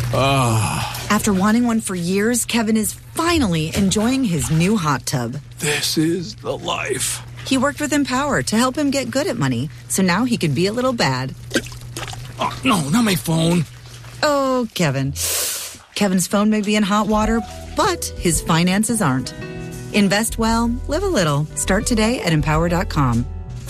After wanting one for years, Kevin is finally enjoying his new hot tub. This is the life. He worked with Empower to help him get good at money, so now he can be a little bad. Oh, no, not my phone. Oh, Kevin. Kevin's phone may be in hot water, but his finances aren't. Invest well, live a little. Start today at Empower.com.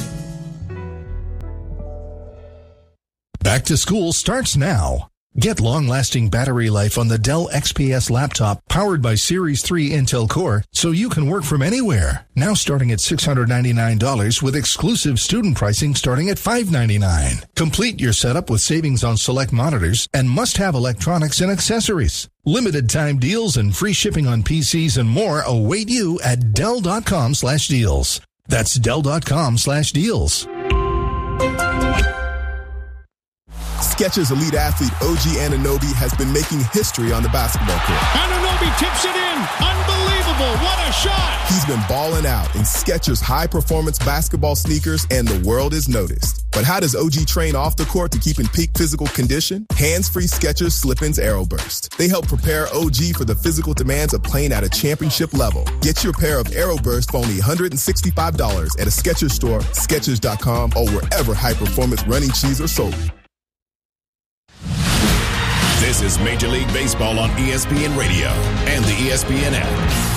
Back to school starts now. Get long-lasting battery life on the Dell XPS laptop powered by Series 3 Intel Core so you can work from anywhere. Now starting at $699 with exclusive student pricing starting at $599. Complete your setup with savings on select monitors and must-have electronics and accessories. Limited time deals and free shipping on PCs and more await you at Dell.com/deals. That's Dell.com/deals. Skechers elite athlete OG Anunoby has been making history on the basketball court. Anunoby tips it in. Unbelievable. What a shot. He's been balling out in Skechers high-performance basketball sneakers, and the world is noticed. But how does OG train off the court to keep in peak physical condition? Hands-free Skechers Slip-ins Aeroburst. They help prepare OG for the physical demands of playing at a championship level. Get your pair of Aeroburst for only $165 at a Skechers store, Skechers.com, or wherever high-performance running shoes are sold. This is Major League Baseball on ESPN Radio and the ESPN app.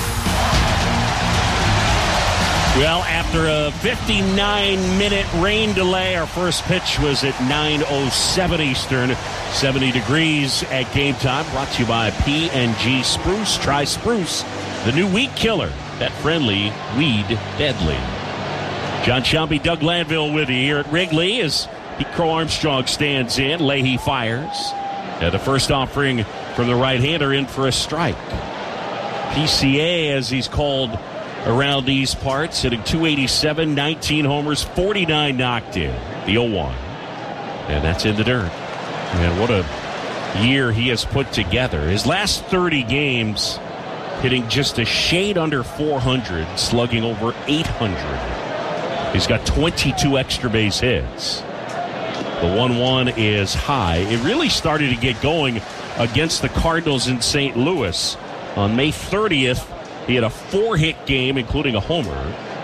Well, after a 59-minute rain delay, our first pitch was at 9:07 Eastern, 70 degrees at game time. Brought to you by P&G Spruce. Try Spruce, the new weed killer. That friendly, weed deadly. John Shelby, Doug Landville with you here at Wrigley as Pete Crow Armstrong stands in. Leahy fires. The first offering from the right-hander in for a strike. PCA, as he's called around these parts, hitting .287, 19 homers, 49 knocked in. The 0-1. And that's in the dirt. And what a year he has put together. His last 30 games, hitting just a shade under 400, slugging over 800. He's got 22 extra base hits. The 1-1 is high. It really started to get going against the Cardinals in St. Louis. On May 30th, he had a 4-hit game, including a homer.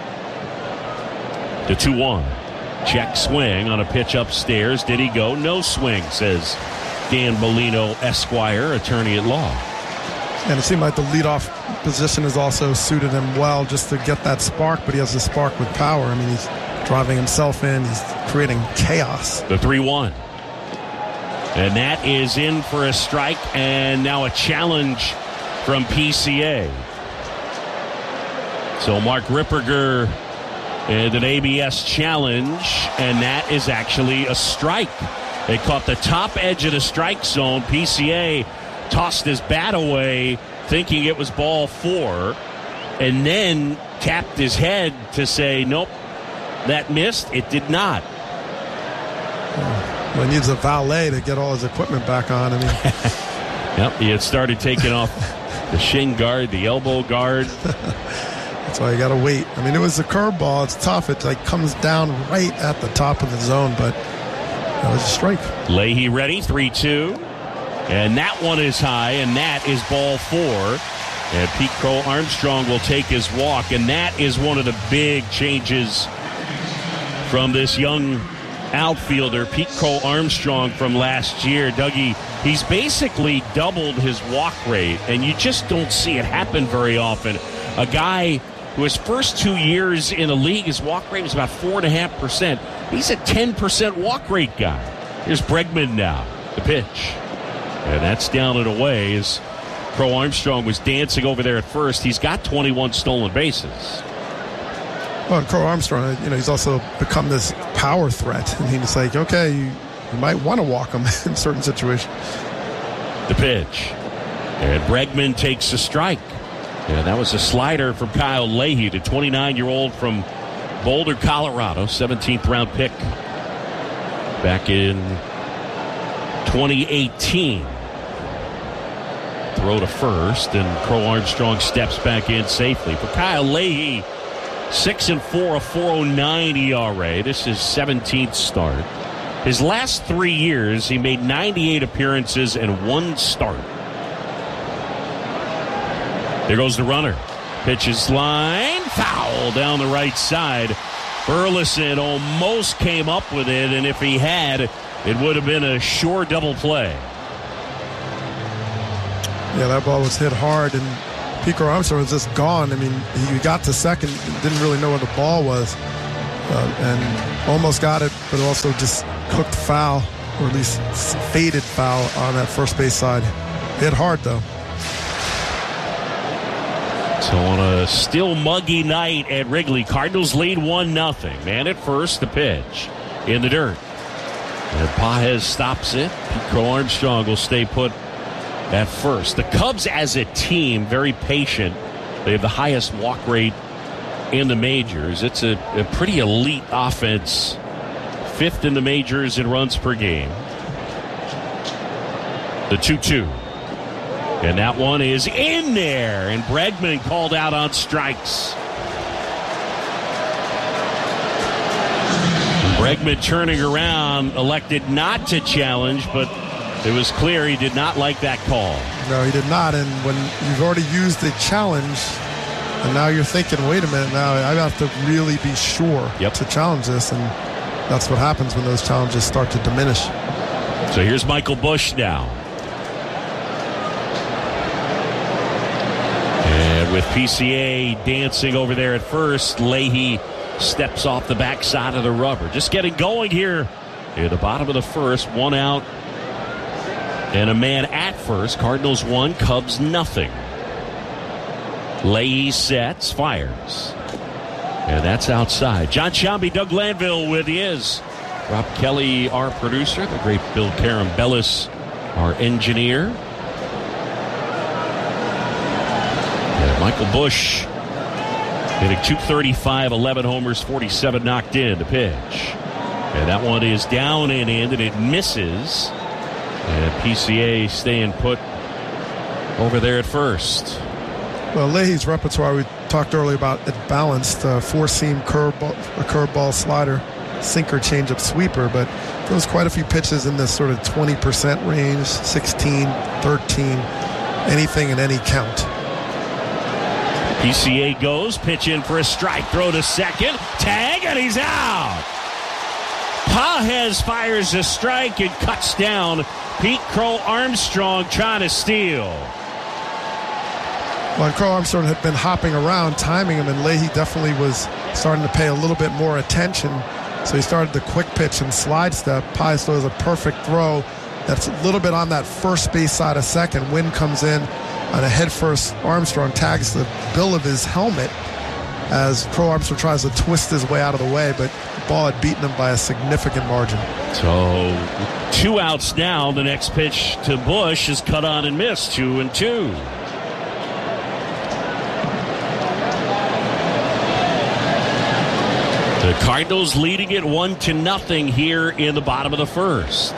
The 2-1. Check swing on a pitch upstairs. Did he go? No swing, says Dan Molino, Esquire, attorney at law. And it seemed like the leadoff position has also suited him well just to get that spark, but he has the spark with power. I mean, he's driving himself in. He's creating chaos. The 3-1. And that is in for a strike, and now a challenge from PCA. So Mark Ripperger and an ABS challenge, and that is actually a strike. They caught the top edge of the strike zone. PCA tossed his bat away, thinking it was ball 4, and then tapped his head to say, nope, that missed. It did not. Well, he needs a valet to get all his equipment back on. I mean, yep, he had started taking off the shin guard, the elbow guard. That's why you got to wait. I mean, it was a curveball. It's tough. It like comes down right at the top of the zone, but that was a strike. Leahy ready, 3-2. And that one is high, and that is ball 4. And Pete Crow Armstrong will take his walk, and that is one of the big changes from this young outfielder, Pete Crow Armstrong, from last year. Dougie, he's basically doubled his walk rate, and you just don't see it happen very often. A guy who his first 2 years in the league, his walk rate was about 4.5%. He's a 10% walk rate guy. Here's Bregman now, the pitch. And that's down and away as Crow Armstrong was dancing over there at first. He's got 21 stolen bases. Well, Crow Armstrong, he's also become this power threat. And he's like, okay, you might want to walk him in certain situations. The pitch. And Bregman takes a strike. And that was a slider from Kyle Leahy, the 29-year-old from Boulder, Colorado, 17th round pick back in 2018. Throw to first, and Crow Armstrong steps back in safely. For Kyle Leahy, 6-4, a 4.09 ERA. This is 17th start. His last 3 years, he made 98 appearances and 1 start. There goes the runner. Pitches line. Foul down the right side. Burleson almost came up with it, and if he had, it would have been a sure double play. Yeah, that ball was hit hard, and Pico Armstrong was just gone. I mean, he got to second, didn't really know where the ball was, and almost got it, but also just cooked foul, or at least faded foul on that first base side. Hit hard, though. So on a still muggy night at Wrigley, Cardinals lead 1-0. Man at first, the pitch in the dirt. And Pages stops it. Pico Armstrong will stay put at first. The Cubs as a team, very patient. They have the highest walk rate in the majors. It's a pretty elite offense. 5th in the majors in runs per game. The 2-2. And that one is in there. And Bregman called out on strikes. Bregman turning around, elected not to challenge, but it was clear he did not like that call. No, he did not. And when you've already used the challenge, and now you're thinking, wait a minute, now I have to really be sure to challenge this. And that's what happens when those challenges start to diminish. So here's Michael Busch now. And with PCA dancing over there at first, Leahy steps off the backside of the rubber. Just getting going here at the bottom of the first. 1 out and a man at first. Cardinals 1, Cubs 0. Leahy sets, fires. And that's outside. John Sciambi, Doug Landville with his. Rob Kelly, our producer. The great Bill Carambellis, our engineer. And Michael Busch hitting .235, 11 homers, 47 knocked in. The pitch. And that one is down and in, and it misses. And PCA staying put over there at first. Well, Leahy's repertoire, we talked earlier about it balanced. 4-seam curveball, slider, sinker, changeup, sweeper. But there was quite a few pitches in this sort of 20% range, 16, 13, anything in any count. PCA goes, pitch in for a strike, throw to second, tag, and he's out. Pages fires a strike and cuts down Pete Crow Armstrong trying to steal. Well, Crow Armstrong had been hopping around, timing him, and Leahy definitely was starting to pay a little bit more attention. So he started the quick pitch and slide step. Pages throws a perfect throw that's a little bit on that first base side of second. Wind comes in on a head first. Armstrong tags the bill of his helmet as Crow Armstrong tries to twist his way out of the way, but the ball had beaten him by a significant margin. So 2 outs now. The next pitch to Busch is cut on and missed. 2-2. The Cardinals leading it 1-0 here in the bottom of the first.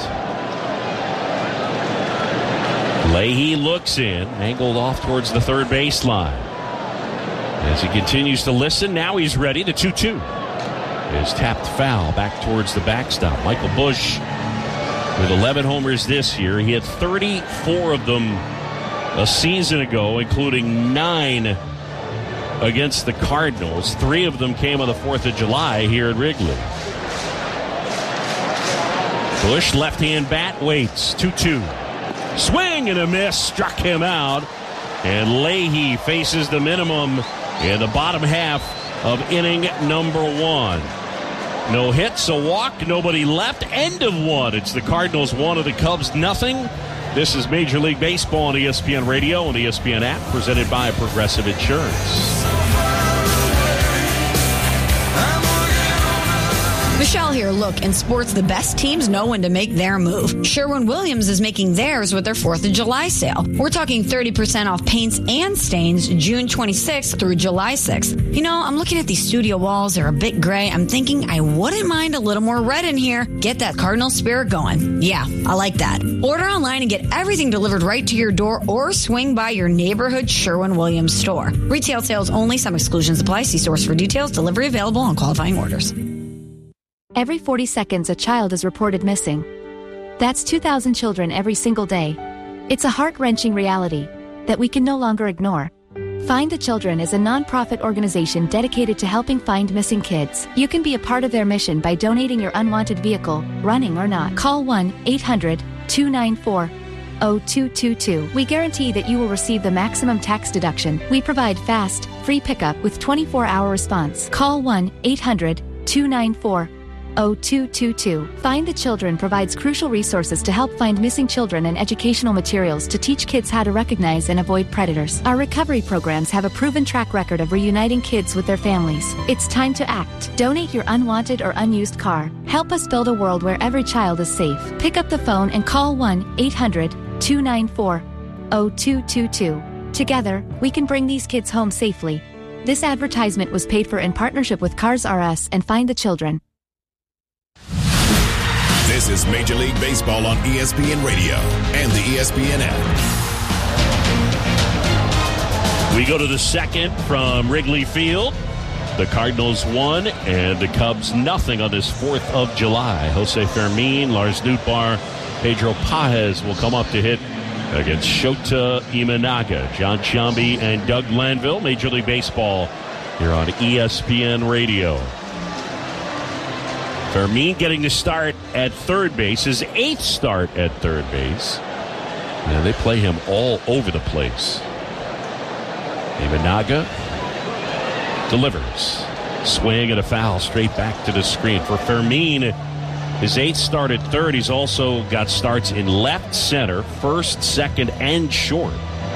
Leahy looks in, angled off towards the third baseline. As he continues to listen, now he's ready. The 2-2 is tapped foul back towards the backstop. Michael Busch with 11 homers this year. He had 34 of them a season ago, including 9 against the Cardinals. 3 of them came on the 4th of July here at Wrigley. Busch, left-hand bat, waits. 2-2. Swing and a miss, struck him out. And Leahy faces the minimum in the bottom half of inning number 1. No hits, a walk, nobody left. End of 1. It's the Cardinals 1 of the Cubs 0. This is Major League Baseball on ESPN Radio and the ESPN app, presented by Progressive Insurance. Michelle here. Look, in sports, the best teams know when to make their move. Sherwin-Williams is making theirs with their 4th of July sale. We're talking 30% off paints and stains June 26th through July 6th. You know, I'm looking at these studio walls. They're a bit gray. I'm thinking I wouldn't mind a little more red in here. Get that Cardinal spirit going. Yeah, I like that. Order online and get everything delivered right to your door or swing by your neighborhood Sherwin-Williams store. Retail sales only. Some exclusions apply. See source for details. Delivery available on qualifying orders. Every 40 seconds, a child is reported missing. That's 2,000 children every single day. It's a heart-wrenching reality that we can no longer ignore. Find the Children is a non-profit organization dedicated to helping find missing kids. You can be a part of their mission by donating your unwanted vehicle, running or not. Call 1-800-294-0222. We guarantee that you will receive the maximum tax deduction. We provide fast, free pickup with 24-hour response. Call 1-800-294-0222. Find the Children provides crucial resources to help find missing children and educational materials to teach kids how to recognize and avoid predators. Our recovery programs have a proven track record of reuniting kids with their families. It's time to act. Donate your unwanted or unused car. Help us build a world where every child is safe. Pick up the phone and call 1-800-294-0222. Together, we can bring these kids home safely. This advertisement was paid for in partnership with Cars R Us and Find the Children. This is Major League Baseball on ESPN Radio and the ESPN app. We go to the second from Wrigley Field. The Cardinals 1 and the Cubs 0 on this 4th of July. Jose Fermin, Lars Nootbaar, Pedro Pages will come up to hit against Shota Imanaga. John Sciambi and Doug Lanville, Major League Baseball here on ESPN Radio. Fermin getting the start at third base, his 8th start at third base. And they play him all over the place. Imanaga delivers. Swing and a foul straight back to the screen. For Fermin, his 8th start at third. He's also got starts in left, center, first, second, and short.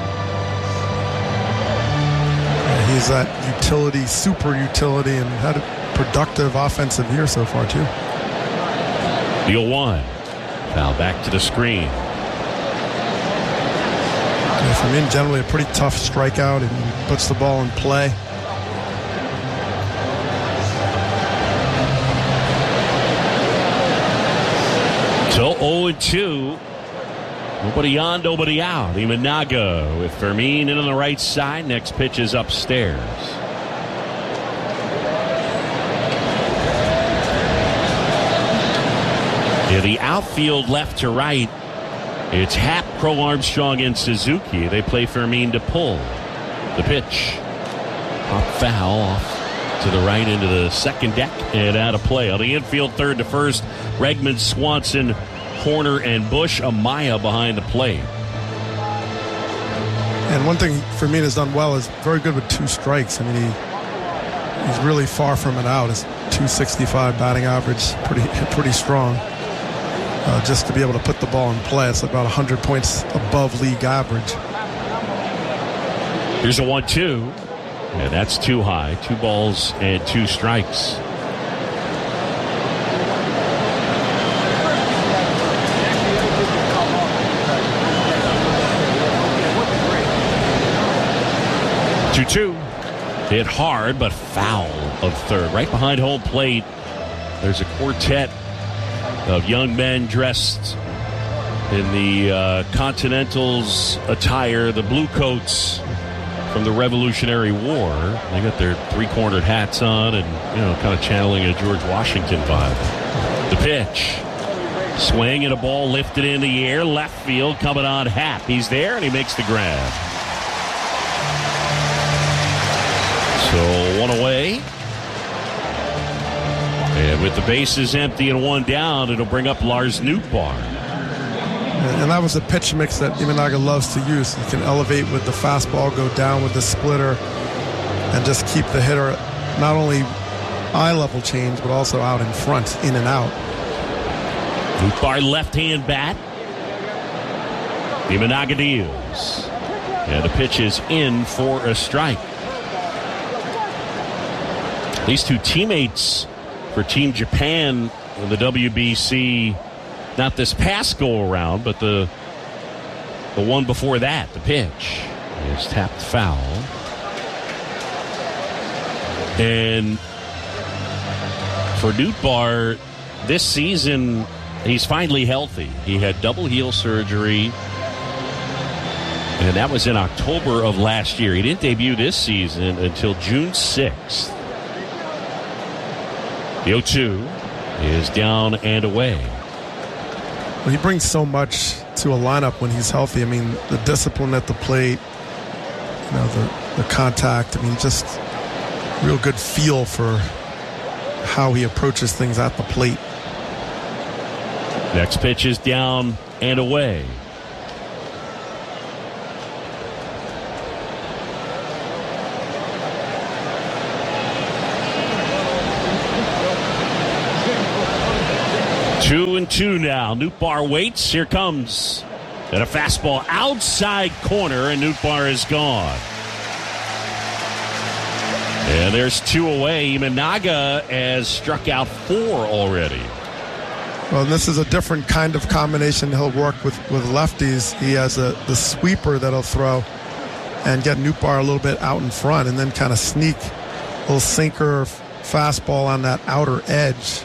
He's that utility, super utility, and had a productive offensive year so far, too. The 0-1. Foul back to the screen. Yeah, Fermin, generally a pretty tough strikeout, and puts the ball in play. So 0-2. Nobody on, nobody out. Imanaga with Fermin in on the right side. Next pitch is upstairs. Yeah, the outfield left to right. It's Happ, Crow Armstrong, and Suzuki. They play Fermin to pull. The pitch. Pop foul off to the right into the second deck and out of play. On the infield, third to first, Bregman, Swanson, Horner, and Bush. Amaya behind the plate. And one thing Fermin has done well is very good with 2 strikes. I mean, he's really far from it out. His .265 batting average, pretty strong. Just to be able to put the ball in play, it's about 100 points above league average. Here's a 1-2, and that's too high. 2 balls and 2 strikes. Two. Hit hard, but foul of third. Right behind home plate, there's a quartet of young men dressed in the Continental's attire, the blue coats from the Revolutionary War. They got their 3-cornered hats on and, kind of channeling a George Washington vibe. The pitch. Swing and a ball lifted in the air. Left field coming on Happ. He's there and he makes the grab. So 1 away. And with the bases empty and 1 down, it'll bring up Lars Nootbaar. And that was a pitch mix that Imanaga loves to use. You can elevate with the fastball, go down with the splitter, and just keep the hitter not only eye level change, but also out in front, in and out. Nootbaar left-hand bat. Imanaga deals. And the pitch is in for a strike. These 2 teammates for Team Japan in the WBC, not this past go-around, but the one before that, the pitch is tapped foul. And for Nootbaar, this season, he's finally healthy. He had double heel surgery, and that was in October of last year. He didn't debut this season until June 6th. The 0-2. is down and away. Well, he brings so much to a lineup when he's healthy. I mean, the discipline at the plate, the contact. I mean, just real good feel for how he approaches things at the plate. Next pitch is down and away. Two and two now. Nootbaar waits. Here comes. And a fastball outside corner, and Nootbaar is gone. And there's two away. Imanaga has struck out 4 already. Well, this is a different kind of combination he'll work with lefties. He has the sweeper that'll throw and get Nootbaar a little bit out in front and then kind of sneak a little sinker fastball on that outer edge.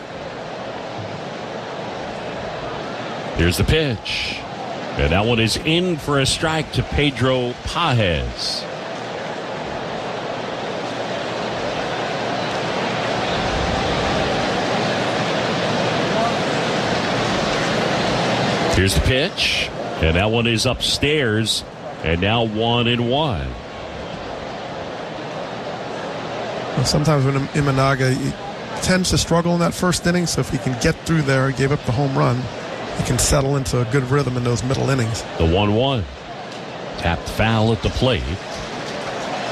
Here's the pitch. And that one is in for a strike to Pedro Pages. Here's the pitch. And that one is upstairs. And now 1-1. Well, sometimes when Imanaga he tends to struggle in that first inning, so if he can get through there, gave up the home run, he can settle into a good rhythm in those middle innings. The 1-1. Tapped foul at the plate.